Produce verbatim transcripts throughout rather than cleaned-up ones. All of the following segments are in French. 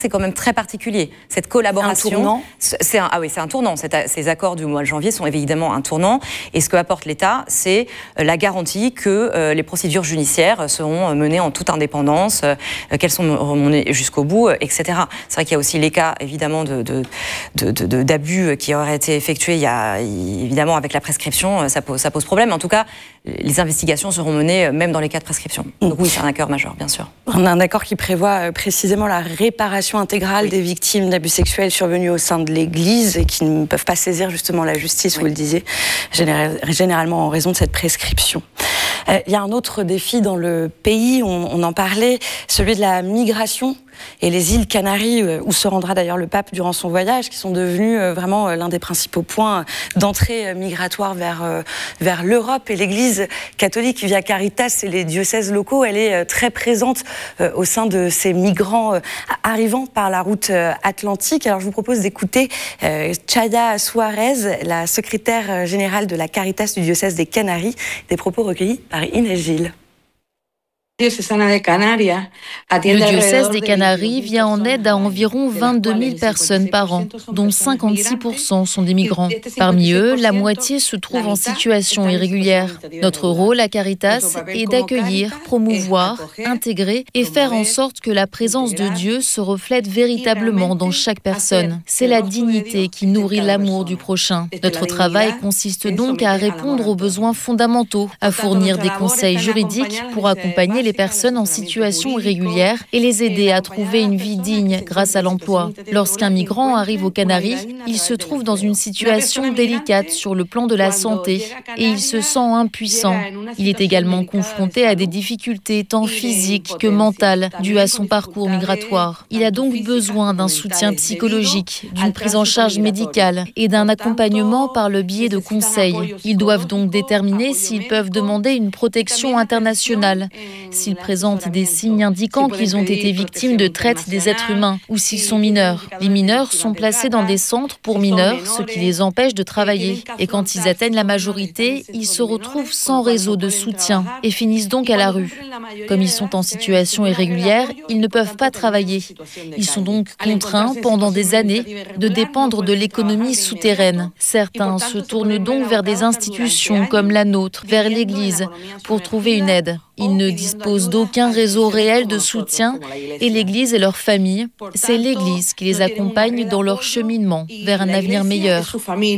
c'est quand même très particulier. Cette collaboration, un tournant. C'est un, ah oui, c'est un tournant. Cette, ces accords du mois de janvier sont évidemment un tournant. Et ce que apporte l'État, c'est la garantie que euh, les procédures judiciaires seront menées en toute indépendance, euh, qu'elles sont menées jusqu'au bout, et cetera. C'est vrai qu'il y a aussi les cas, évidemment, de, de, de, de, d'abus qui auraient été effectués. Il y a, évidemment, avec la prescription, ça pose, ça pose problème. En tout cas, les investigations seront menées même dans les cas de prescription. Donc oui, c'est un accord majeur, bien sûr. On a un accord qui prévoit précisément la réparation intégrale oui. des victimes d'abus sexuels survenus au sein de l'Église et qui ne peuvent pas saisir justement la justice, oui. vous le disiez, généralement en raison de cette prescription. Euh, il y a un autre défi dans le pays, on, on en parlait, celui de la migration et les îles Canaries, où se rendra d'ailleurs le pape durant son voyage, qui sont devenus vraiment l'un des principaux points d'entrée migratoire vers, vers l'Europe. Et l'Église catholique, via Caritas et les diocèses locaux, elle est très présente au sein de ces migrants arrivant par la route atlantique. Alors je vous propose d'écouter Chaya Suarez, la secrétaire générale de la Caritas du diocèse des Canaries, des propos recueillis par Inès Gilles. Le diocèse des Canaries vient en aide à environ vingt-deux mille personnes par an, dont cinquante-six pour cent sont des migrants. Parmi eux, la moitié se trouve en situation irrégulière. Notre rôle à Caritas est d'accueillir, promouvoir, intégrer et faire en sorte que la présence de Dieu se reflète véritablement dans chaque personne. C'est la dignité qui nourrit l'amour du prochain. Notre travail consiste donc à répondre aux besoins fondamentaux, à fournir des conseils juridiques pour accompagner les personnes en situation irrégulière et les aider à trouver une vie digne grâce à l'emploi. Lorsqu'un migrant arrive aux Canaries, il se trouve dans une situation délicate sur le plan de la santé et il se sent impuissant. Il est également confronté à des difficultés tant physiques que mentales dues à son parcours migratoire. Il a donc besoin d'un soutien psychologique, d'une prise en charge médicale et d'un accompagnement par le biais de conseils. Ils doivent donc déterminer s'ils peuvent demander une protection internationale, s'ils présentent des signes indiquant qu'ils ont été victimes de traite des êtres humains ou s'ils sont mineurs. Les mineurs sont placés dans des centres pour mineurs, ce qui les empêche de travailler. Et quand ils atteignent la majorité, ils se retrouvent sans réseau de soutien et finissent donc à la rue. Comme ils sont en situation irrégulière, ils ne peuvent pas travailler. Ils sont donc contraints pendant des années de dépendre de l'économie souterraine. Certains se tournent donc vers des institutions comme la nôtre, vers l'Église, pour trouver une aide. Ils ne disposent d'aucun réseau réel de soutien et l'Église et leur famille, c'est l'Église qui les accompagne dans leur cheminement vers un avenir meilleur.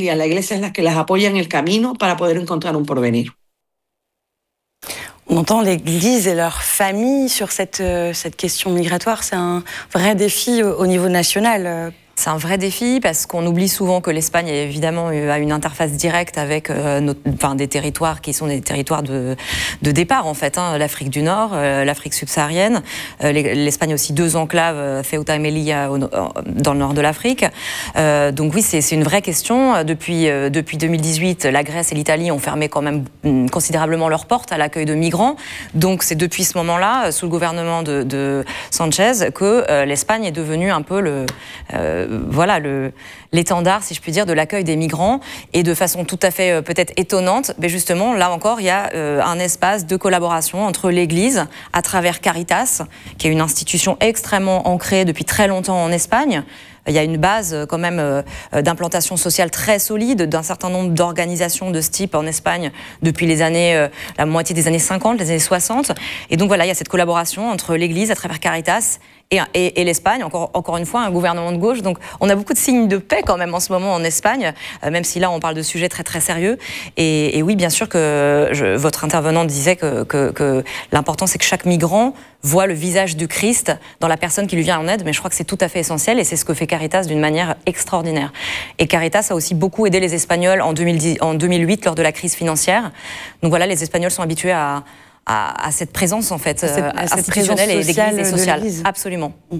On entend l'Église et leur famille sur cette, euh, cette question migratoire. C'est un vrai défi au, au niveau national. C'est un vrai défi parce qu'on oublie souvent que l'Espagne, évidemment, a une interface directe avec euh, notre, enfin, des territoires qui sont des territoires de, de départ, en fait. Hein, L'Afrique du Nord, euh, l'Afrique subsaharienne. Euh, L'Espagne a aussi deux enclaves, Ceuta et Melilla, au, dans le nord de l'Afrique. Euh, donc oui, c'est une vraie question. Depuis, euh, depuis deux mille dix-huit, la Grèce et l'Italie ont fermé quand même mm, considérablement leurs portes à l'accueil de migrants. Donc c'est depuis ce moment-là, sous le gouvernement de, de Sanchez, que euh, l'Espagne est devenue un peu le... Euh, voilà le, l'étendard, si je puis dire, de l'accueil des migrants et de façon tout à fait euh, peut-être étonnante, mais justement, là encore, il y a euh, un espace de collaboration entre l'Église, à travers Caritas, qui est une institution extrêmement ancrée depuis très longtemps en Espagne. Il y a une base quand même euh, d'implantation sociale très solide d'un certain nombre d'organisations de ce type en Espagne depuis les années, euh, la moitié des années cinquante, les années soixante. Et donc voilà, il y a cette collaboration entre l'Église à travers Caritas et, et, et l'Espagne, encore, encore une fois, un gouvernement de gauche. Donc on a beaucoup de signes de paix quand même en ce moment en Espagne, euh, même si là on parle de sujets très très sérieux. Et, et oui, bien sûr que je, votre intervenante disait que, que, que l'important c'est que chaque migrant voit le visage du Christ dans la personne qui lui vient en aide, mais je crois que c'est tout à fait essentiel et c'est ce que fait Caritas d'une manière extraordinaire. Et Caritas a aussi beaucoup aidé les Espagnols en, deux mille dix, en deux mille huit lors de la crise financière. Donc voilà, les Espagnols sont habitués à, à, à cette présence en fait, à cette, à cette institutionnelle présence et d'église et sociale. De Absolument. Mmh.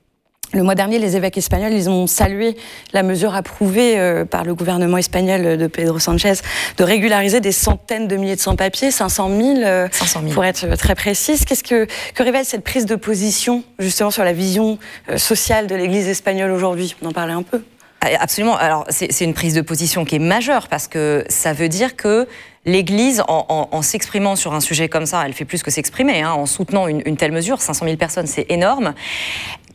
Le mois dernier, les évêques espagnols, ils ont salué la mesure approuvée euh, par le gouvernement espagnol de Pedro Sanchez de régulariser des centaines de milliers de sans-papiers, cinq cent mille, euh, cinq cent mille pour être très précise. Qu'est-ce que, que révèle cette prise de position justement sur la vision euh, sociale de l'Église espagnole aujourd'hui? On en parlait un peu. Absolument. Alors, c'est une prise de position qui est majeure parce que ça veut dire que l'Église, en, en, en s'exprimant sur un sujet comme ça, elle fait plus que s'exprimer, hein, en soutenant une, une telle mesure, cinq cent mille personnes, c'est énorme.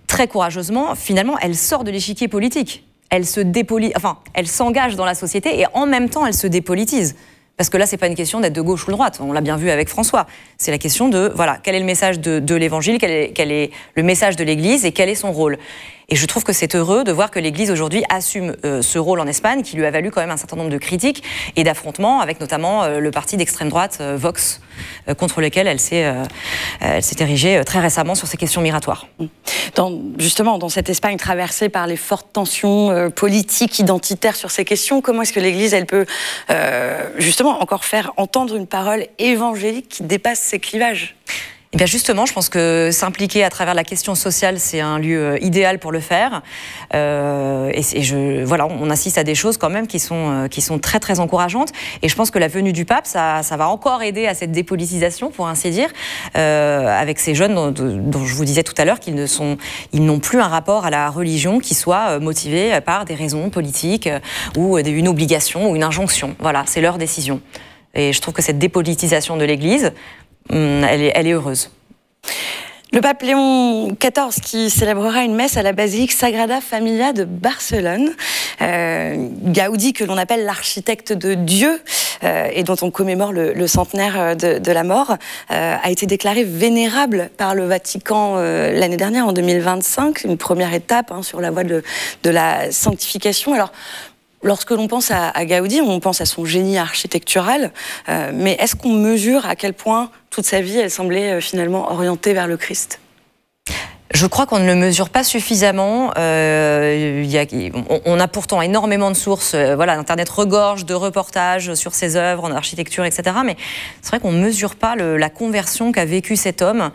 très courageusement, finalement, elle sort de l'échiquier politique. Elle se dépoli... enfin, elle s'engage dans la société et en même temps, elle se dépolitise. Parce que là, c'est pas une question d'être de gauche ou de droite. On l'a bien vu avec François. C'est la question de, voilà, quel est le message de, de l'Évangile, quel est, quel est le message de l'Église et quel est son rôle. Et je trouve que c'est heureux de voir que l'Église aujourd'hui assume euh, ce rôle en Espagne, qui lui a valu quand même un certain nombre de critiques et d'affrontements avec notamment euh, le parti d'extrême droite euh, Vox, euh, contre lequel elle s'est, euh, elle s'est érigée euh, très récemment sur ces questions migratoires. Dans, justement, dans cette Espagne traversée par les fortes tensions euh, politiques, identitaires sur ces questions, comment est-ce que l'Église, elle peut euh, justement encore faire entendre une parole évangélique qui dépasse ces clivages ? Eh bien justement, je pense que s'impliquer à travers la question sociale, c'est un lieu idéal pour le faire. Euh, et, et je, voilà, on assiste à des choses quand même qui sont, qui sont très très encourageantes. Et je pense que la venue du pape, ça, ça va encore aider à cette dépolitisation, pour ainsi dire, euh, avec ces jeunes dont, dont je vous disais tout à l'heure qu'ils ne sont, ils n'ont plus un rapport à la religion qui soit motivé par des raisons politiques ou une obligation ou une injonction. Voilà, c'est leur décision. Et je trouve que cette dépolitisation de l'Église, Elle est, elle est heureuse. Le pape Léon quatorze qui célébrera une messe à la basilique Sagrada Familia de Barcelone. Euh, Gaudi, que l'on appelle l'architecte de Dieu euh, et dont on commémore le, le centenaire de, de la mort, euh, a été déclaré vénérable par le Vatican euh, l'année dernière, en deux mille vingt-cinq, une première étape hein, sur la voie de, de la sanctification. Alors, lorsque l'on pense à, à Gaudi, on pense à son génie architectural, euh, mais est-ce qu'on mesure à quel point toute sa vie, elle semblait euh, finalement orientée vers le Christ ? Je crois qu'on ne le mesure pas suffisamment. Euh, y a, on, on a pourtant énormément de sources. Euh, voilà, Internet regorge de reportages sur ses œuvres en architecture, et cetera. Mais c'est vrai qu'on ne mesure pas le, la conversion qu'a vécu cet homme.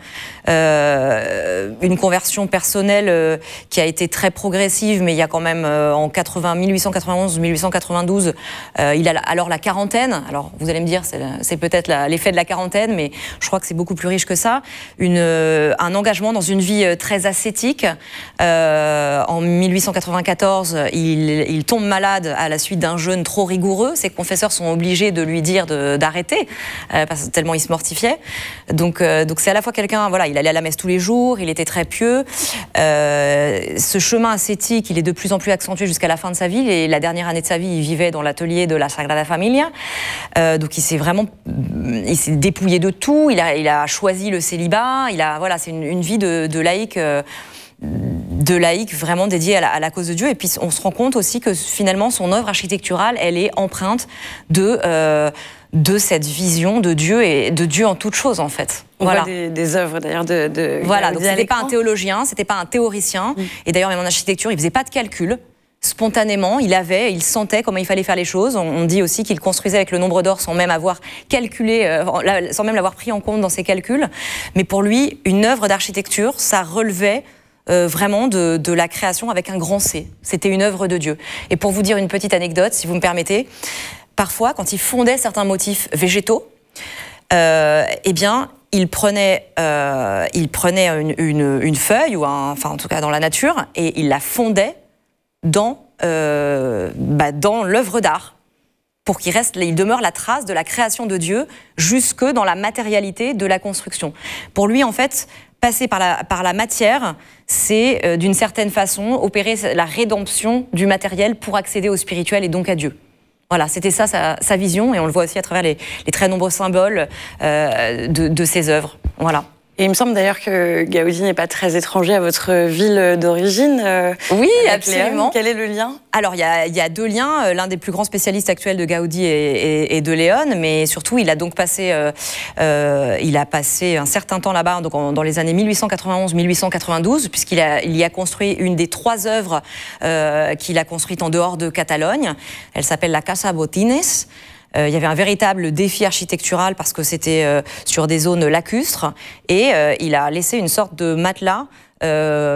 Euh, une conversion personnelle euh, qui a été très progressive, mais il y a quand même euh, en mille huit cent quatre-vingt-onze mille huit cent quatre-vingt-douze, euh, il a alors la quarantaine. Alors vous allez me dire, c'est, c'est peut-être la, l'effet de la quarantaine, mais je crois que c'est beaucoup plus riche que ça. Une, euh, un engagement dans une vie euh, très ascétique. Euh, en mille huit cent quatre-vingt-quatorze, il, il tombe malade à la suite d'un jeûne trop rigoureux. Ses confesseurs sont obligés de lui dire de, d'arrêter, euh, parce que tellement il se mortifiait. Donc, euh, donc c'est à la fois quelqu'un, voilà, il allait à la messe tous les jours, il était très pieux. Euh, ce chemin ascétique, il est de plus en plus accentué jusqu'à la fin de sa vie. Et la dernière année de sa vie, il vivait dans l'atelier de la Sagrada Familia. Euh, donc il s'est vraiment, il s'est dépouillé de tout. Il a, il a choisi le célibat. Il a, voilà, c'est une, une vie de, de laïc. Euh, de laïc vraiment dédié à la, à la cause de Dieu. Et puis on se rend compte aussi que finalement son œuvre architecturale, elle est empreinte de, euh, de cette vision de Dieu et de Dieu en toute chose en fait. On voilà. voit des, des œuvres d'ailleurs de, de voilà, donc c'était pas un théologien, c'était pas un théoricien. Mm. Et d'ailleurs même en architecture, il faisait pas de calcul. Spontanément, il avait, il sentait comment il fallait faire les choses. On dit aussi qu'il construisait avec le nombre d'or sans même avoir calculé, euh, sans même l'avoir pris en compte dans ses calculs. Mais pour lui, une œuvre d'architecture, ça relevait euh, vraiment de, de la création avec un grand C. C'était une œuvre de Dieu. Et pour vous dire une petite anecdote, si vous me permettez, parfois, quand il fondait certains motifs végétaux, euh, eh bien, il prenait, euh, il prenait une, une, une feuille, ou un, enfin en tout cas dans la nature, et il la fondait dans, euh, bah, dans l'œuvre d'art, pour qu'il reste, il demeure la trace de la création de Dieu jusque dans la matérialité de la construction. Pour lui, en fait, passer par la, par la matière, c'est euh, d'une certaine façon opérer la rédemption du matériel pour accéder au spirituel et donc à Dieu. Voilà, c'était ça sa, sa vision, et on le voit aussi à travers les, les très nombreux symboles euh, de, de ses œuvres. Voilà. Et il me semble d'ailleurs que Gaudi n'est pas très étranger à votre ville d'origine. Euh, oui, absolument. Léon. Quel est le lien ? Alors, il y a, y a deux liens. L'un des plus grands spécialistes actuels de Gaudi est, est, est de Léon, mais surtout, il a donc passé, euh, euh, il a passé un certain temps là-bas, donc en, dans les années mille huit cent quatre-vingt-onze mille huit cent quatre-vingt-douze, puisqu'il a, il y a construit une des trois œuvres euh, qu'il a construites en dehors de Catalogne. Elle s'appelle la Casa Botines. Euh, il y avait un véritable défi architectural parce que c'était euh, sur des zones lacustres, et euh, il a laissé une sorte de matelas euh,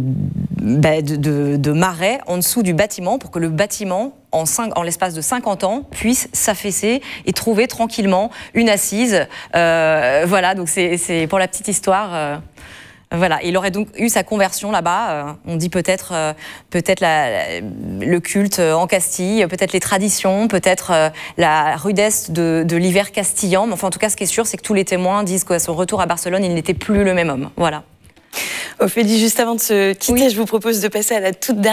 bah, de, de, de marais en dessous du bâtiment pour que le bâtiment, en, cinq, en l'espace de cinquante ans, puisse s'affaisser et trouver tranquillement une assise. Euh, voilà, donc c'est, c'est pour la petite histoire. Euh, Voilà, il aurait donc eu sa conversion là-bas. Euh, on dit peut-être, euh, peut-être la, la, le culte en Castille, peut-être les traditions, peut-être euh, la rudesse de, de l'hiver castillan. Mais enfin, en tout cas, ce qui est sûr, c'est que tous les témoins disent qu'à son retour à Barcelone, il n'était plus le même homme. Voilà. Ophélie, juste avant de se quitter, oui. je vous propose de passer à la toute dernière